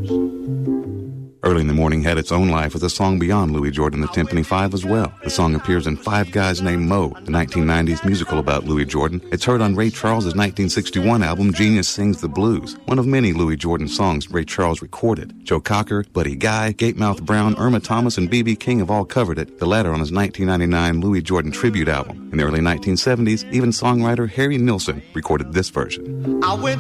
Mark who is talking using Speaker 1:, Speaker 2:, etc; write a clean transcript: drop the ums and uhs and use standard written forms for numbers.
Speaker 1: Early in the Morning had its own life as a song beyond Louis Jordan and the Tympany Five as well. The song appears in Five Guys Named Mo, the 1990s musical about Louis Jordan. It's heard on Ray Charles' 1961 album Genius Sings the Blues, one of many Louis Jordan songs Ray Charles recorded. Joe Cocker, Buddy Guy, Gatemouth Brown, Irma Thomas, and B.B. King have all covered it, the latter on his 1999 Louis Jordan tribute album. In the early 1970s, even songwriter Harry Nilsson recorded this version.